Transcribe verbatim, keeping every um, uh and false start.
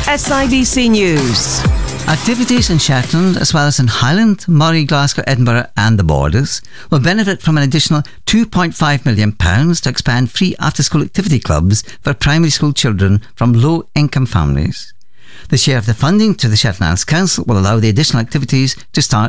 S I B C News. Activities in Shetland, as well as in Highland, Moray, Glasgow, Edinburgh and the Borders, will benefit from an additional two point five million pounds to expand free after-school activity clubs for primary school children from low-income families. The share of the funding to the Shetland Islands Council will allow the additional activities to start